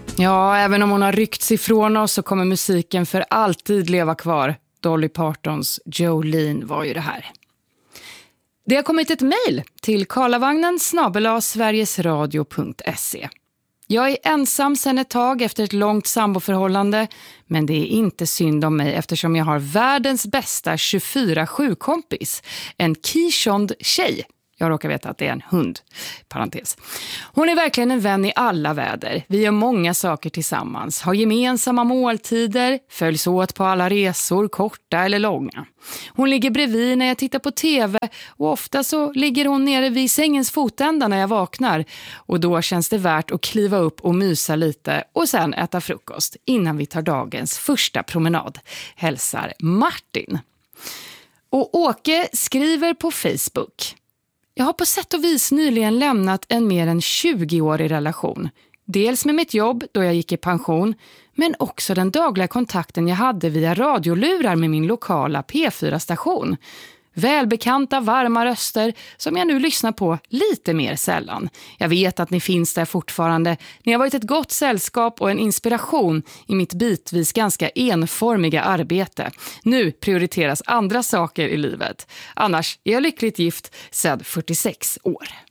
Ja, även om hon har ryckts ifrån oss så kommer musiken för alltid leva kvar. Dolly Partons Jolene var ju det här. Det har kommit ett mejl till karlavagnen@sverigesradio.se. Jag är ensam sedan ett tag efter ett långt samboförhållande, men det är inte synd om mig eftersom jag har världens bästa 24/7-kompis, en Keeshond tjej. Jag råkar veta att det är en hund, parentes. Hon är verkligen en vän i alla väder. Vi gör många saker tillsammans, har gemensamma måltider, följs åt på alla resor, korta eller långa. Hon ligger bredvid när jag tittar på tv och ofta så ligger hon nere vid sängens fotända när jag vaknar. Och då känns det värt att kliva upp och mysa lite och sen äta frukost innan vi tar dagens första promenad. Hälsar Martin. Och Åke skriver på Facebook: jag har på sätt och vis nyligen lämnat en mer än 20-årig relation. Dels med mitt jobb då jag gick i pension, men också den dagliga kontakten jag hade via radiolurar med min lokala P4-station. Välbekanta, varma röster som jag nu lyssnar på lite mer sällan. Jag vet att ni finns där fortfarande. Ni har varit ett gott sällskap och en inspiration i mitt bitvis ganska enformiga arbete. Nu prioriteras andra saker i livet. Annars är jag lyckligt gift sedan 46 år.